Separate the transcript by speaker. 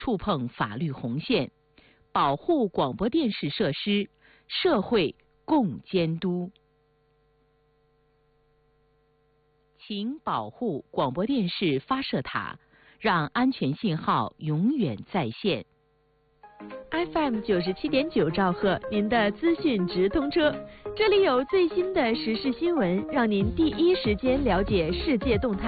Speaker 1: 触碰法律红线，保护广播电视设施，社会共监督。请保护广播电视发射塔，让安全信号永远在线。
Speaker 2: FM 97.9兆赫，您的资讯直通车，这里有最新的时事新闻，让您第一时间了解世界动态。